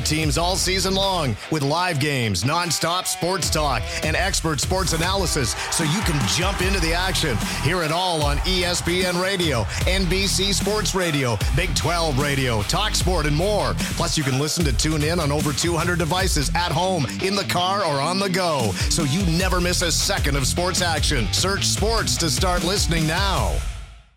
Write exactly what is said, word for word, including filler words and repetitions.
teams all season long with live games, nonstop sports talk, and expert sports analysis so you can jump into the action. Hear it all on E S P N Radio, N B C Sports Radio, Big twelve Radio, Talk Sport, and more. Plus, you can listen to Tune In on over two hundred devices at home, in the car, or on the go, so you never miss a second of sports action. Search sports to start listening now.